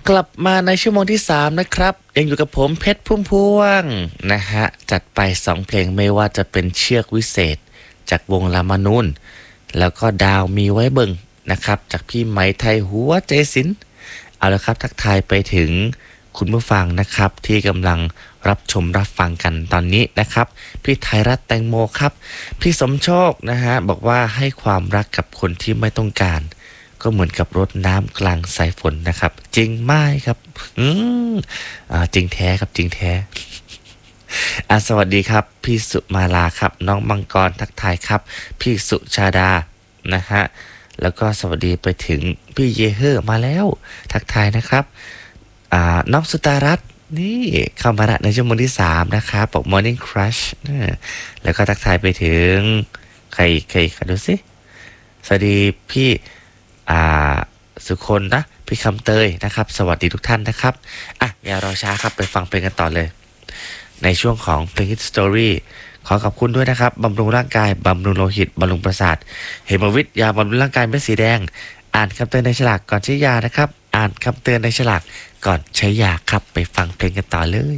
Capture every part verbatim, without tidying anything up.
กลับมาในชั่วโมงที่สามนะครับยังอยู่กับผมเพชรพุ่มพวงนะฮะจัดไปสองเพลงไม่ว่าจะเป็นเชือกวิเศษจากวงลามานูนแล้วก็ดาวมีไว้เบิ่งนะครับจากพี่ไหมไทยหัวใจศิลป์เอาละครับทักทายไปถึงคุณผู้ฟังนะครับที่กำลังรับชมรับฟังกันตอนนี้นะครับพี่ไทยรัฐแตงโมครับพี่สมโชคนะฮะบอกว่าให้ความรักกับคนที่ไม่ต้องการก็เหมือนกับรดน้ำกลางสายฝนนะครับจริงไหมครับอืมอ่าจริงแท้ครับจริงแท้อ่ะสวัสดีครับพี่สุมาลาครับน้องมังกรทักทายครับพี่สุชาดานะฮะแล้วก็สวัสดีไปถึงพี่เยเฮอร์มาแล้วทักทายนะครับอ่าน้องสุตารัตน์นี่เข้ามาละในชั่วโมงที่สามนะครับบอก Morning Crush นะแล้วก็ทักทายไปถึงใครใครใครดูสิสวัสดีพี่อ่าสุคนนะพี่คำเตยนะครับสวัสดีทุกท่านนะครับอ่ะอย่ารอช้าครับไปฟังเพลงกันต่อเลยในช่วงของเพลง Hit Story ขอขอบคุณด้วยนะครับบำรุงร่างกายบำรุงโลหิตบำรุงประสาทเฮมวิทยาบำรุงร่างกายเม็ดสีแดงอ่านคำเตือนในฉลากก่อนใช้ยานะครับอ่านคำเตือนในฉลากก่อนใช้ยาครับไปฟังเพลงกันต่อเลย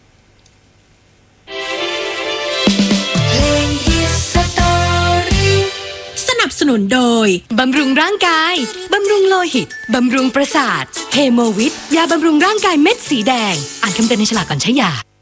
สนับสนุนโดยบำรุงร่างกายบำรุงโลหิตบำรุงประสาทเฮโมวิทยาบำรุงร่างกายเม็ดสีแดงอ่านคำเตือนในฉลากก่อนใช้ยา